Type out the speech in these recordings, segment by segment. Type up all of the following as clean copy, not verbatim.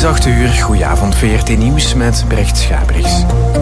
8:00. Goedenavond, VRT Nieuws met Brecht Schabriks.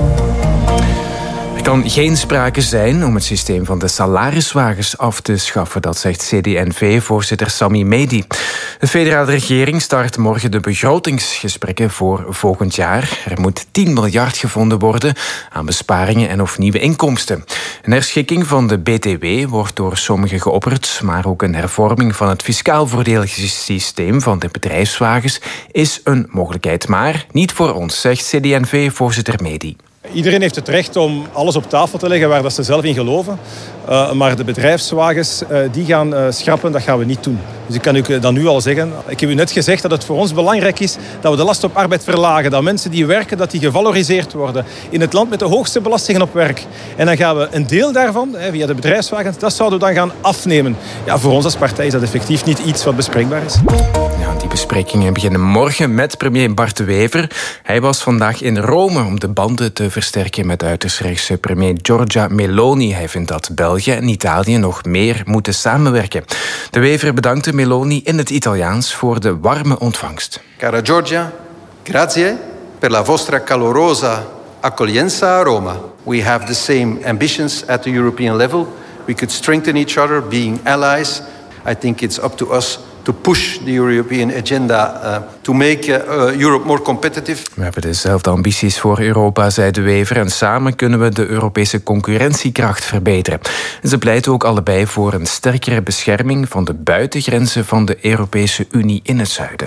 Er kan geen sprake zijn om het systeem van de salariswagens af te schaffen, dat zegt CD&V-voorzitter Sami Mehdi. De federale regering start morgen de begrotingsgesprekken voor volgend jaar. Er moet 10 miljard gevonden worden aan besparingen en of nieuwe inkomsten. Een herschikking van de BTW wordt door sommigen geopperd, maar ook een hervorming van het fiscaal voordelige systeem van de bedrijfswagens is een mogelijkheid. Maar niet voor ons, zegt CD&V-voorzitter Mehdi. Iedereen heeft het recht om alles op tafel te leggen waar dat ze zelf in geloven. Maar de bedrijfswagens die gaan schrappen, dat gaan we niet doen. Dus ik kan u dat nu al zeggen. Ik heb u net gezegd dat het voor ons belangrijk is dat we de last op arbeid verlagen. Dat mensen die werken, dat die gevaloriseerd worden. In het land met de hoogste belastingen op werk. En dan gaan we een deel daarvan, via de bedrijfswagens, dat zouden we dan gaan afnemen. Ja, voor ons als partij is dat effectief niet iets wat bespreekbaar is. Ja, die besprekingen beginnen morgen met premier Bart De Wever. Hij was vandaag in Rome om de banden te versterken met uiterst rechtse premier Giorgia Meloni. Hij vindt dat België en Italië nog meer moeten samenwerken. De Wever bedankte Meloni in het Italiaans voor de warme ontvangst. Cara Giorgia, grazie per la vostra calorosa accoglienza a Roma. We have the same ambitions at the European level. We could strengthen each other, being allies. I think it's up to us to push the European agenda to make Europe more competitive. We hebben dezelfde ambities voor Europa, zei De Wever, en samen kunnen we de Europese concurrentiekracht verbeteren. En ze pleiten ook allebei voor een sterkere bescherming van de buitengrenzen van de Europese Unie in het zuiden.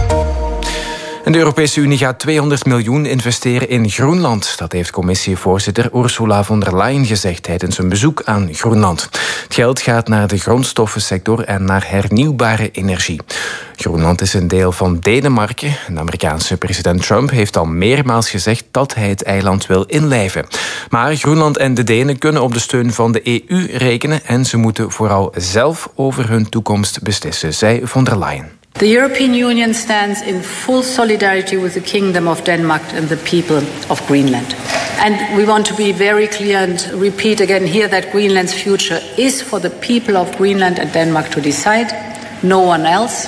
En de Europese Unie gaat 200 miljoen investeren in Groenland. Dat heeft commissievoorzitter Ursula von der Leyen gezegd tijdens een bezoek aan Groenland. Het geld gaat naar de grondstoffensector en naar hernieuwbare energie. Groenland is een deel van Denemarken. De Amerikaanse president Trump heeft al meermaals gezegd dat hij het eiland wil inlijven. Maar Groenland en de Denen kunnen op de steun van de EU rekenen en ze moeten vooral zelf over hun toekomst beslissen, zei von der Leyen. The European Union stands in full solidarity with the Kingdom of Denmark and the people of Greenland. And we want to be very clear and repeat again here that Greenland's future is for the people of Greenland and Denmark to decide, no one else.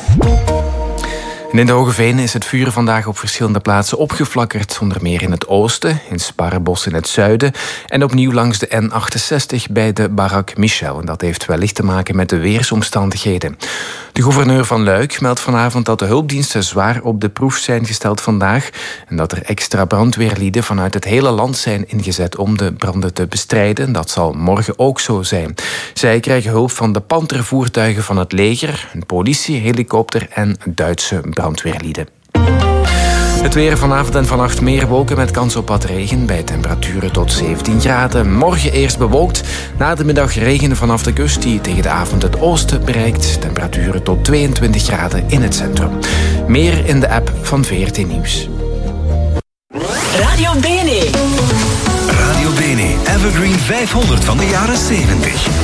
En in de Hoge Venen is het vuur vandaag op verschillende plaatsen opgeflakkerd. Onder meer in het oosten, in Sparrebos in het zuiden en opnieuw langs de N68 bij de Barak Michel. En dat heeft wellicht te maken met de weersomstandigheden. De gouverneur van Luik meldt vanavond dat de hulpdiensten zwaar op de proef zijn gesteld vandaag en dat er extra brandweerlieden vanuit het hele land zijn ingezet om de branden te bestrijden. Dat zal morgen ook zo zijn. Zij krijgen hulp van de pantervoertuigen van het leger, een politie-helikopter en Duitse brandweerlieden. Het weer vanavond en vannacht meer wolken met kans op wat regen bij temperaturen tot 17 graden. Morgen eerst bewolkt, na de middag regen vanaf de kust die tegen de avond het oosten bereikt. Temperaturen tot 22 graden in het centrum. Meer in de app van VRT Nieuws. Radio Bene. Radio Bene Evergreen 500 van de jaren 70.